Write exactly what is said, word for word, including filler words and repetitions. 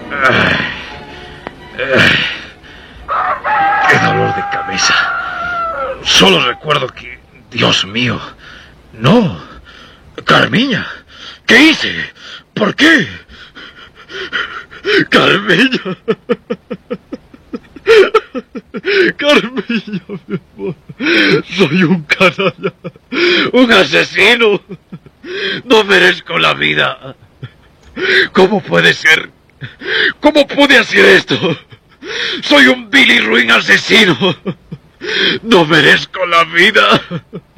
Ay, ay, ¡qué dolor de cabeza! Solo recuerdo que... Dios mío... No... Carmiña... ¿Qué hice? ¿Por qué? Carmiña... Carmiña, mi amor... Soy un canalla... Un asesino... No merezco la vida... ¿Cómo puede ser? ¿Cómo pude hacer esto? Soy un vil y ruin asesino... No merezco la vida...